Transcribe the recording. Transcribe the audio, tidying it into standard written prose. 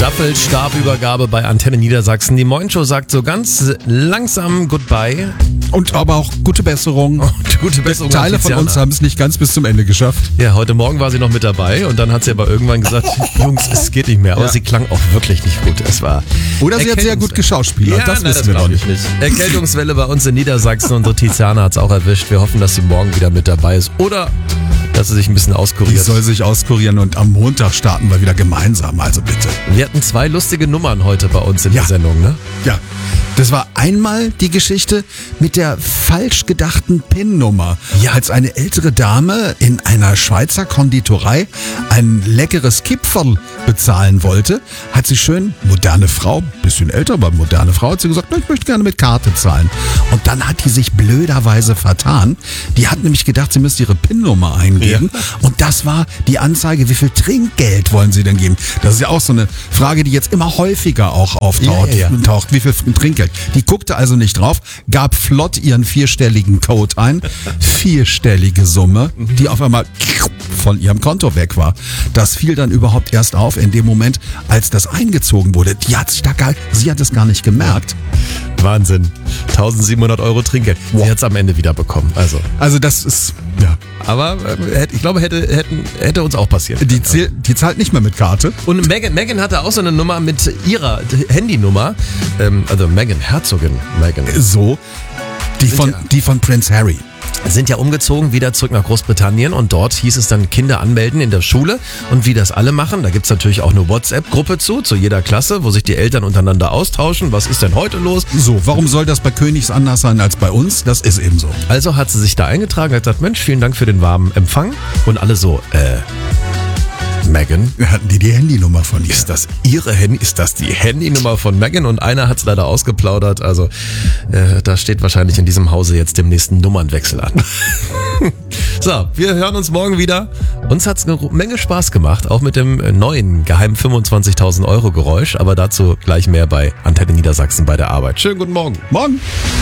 Staffelstabübergabe bei Antenne Niedersachsen. Die Morgenshow sagt so ganz langsam Goodbye. Und aber auch gute Besserung. Gute Besserung. Teile von uns haben es nicht ganz bis zum Ende geschafft. Ja, heute Morgen war sie noch mit dabei und dann hat sie aber irgendwann gesagt, Jungs, es geht nicht mehr. Aber sie klang auch wirklich nicht gut. Es war Oder sie hat sehr gut geschauspielert. Ja, das wissen wir noch nicht. Erkältungswelle bei uns in Niedersachsen. Unsere Tiziana hat es auch erwischt. Wir hoffen, dass sie morgen wieder mit dabei ist. Oder dass sie sich ein bisschen auskuriert. Die soll sich auskurieren und am Montag starten wir wieder gemeinsam. Also bitte. Wir hatten 2 lustige Nummern heute bei uns in der Sendung, ne? Ja. Das war einmal die Geschichte mit der falsch gedachten PIN-Nummer. Ja. Als eine ältere Dame in einer Schweizer Konditorei ein leckeres Kipferl bezahlen wollte, hat sie schön, moderne Frau, bisschen älter, aber moderne Frau, hat sie gesagt, ich möchte gerne mit Karte zahlen. Und dann hat die sich blöderweise vertan. Die hat nämlich gedacht, sie müsste ihre PIN-Nummer eingeben. Ja. Und das war die Anzeige, wie viel Trinkgeld wollen sie denn geben? Das ist ja auch so eine Frage, die jetzt immer häufiger auch auftaucht. Wie viel Trinkgeld? Die guckte also nicht drauf, gab flott ihren 4-stelligen Code ein. 4-stellige Summe, die auf einmal von ihrem Konto weg war. Das fiel dann überhaupt erst auf in dem Moment, als das eingezogen wurde. Die hat sich da sie hat es gar nicht gemerkt. Wahnsinn. 1.700 € Trinkgeld. Sie hat es am Ende wieder bekommen. Also das ist, ja. Aber ich glaube, hätte uns auch passiert. Die zahlt nicht mehr mit Karte. Und Meghan hatte auch so eine Nummer mit ihrer Handynummer. Also Meghan, Herzogin Meghan. So, die von Prince Harry. Sind ja umgezogen wieder zurück nach Großbritannien und dort hieß es dann Kinder anmelden in der Schule und wie das alle machen, da gibt's natürlich auch eine WhatsApp-Gruppe zu jeder Klasse, wo sich die Eltern untereinander austauschen, was ist denn heute los? So, warum soll das bei Königs anders sein als bei uns? Das ist eben so. Also hat sie sich da eingetragen, hat gesagt, Mensch, vielen Dank für den warmen Empfang und alle so, Meghan? Hatten die Handynummer von ihr? Ist das ihre Handy? Ist das die Handynummer von Meghan? Und einer hat es leider ausgeplaudert. Also da steht wahrscheinlich in diesem Hause jetzt demnächst ein Nummernwechsel an. So, wir hören uns morgen wieder. Uns hat es eine Menge Spaß gemacht, auch mit dem neuen geheimen 25.000 € Geräusch. Aber dazu gleich mehr bei Antenne Niedersachsen bei der Arbeit. Schönen guten Morgen. Morgen.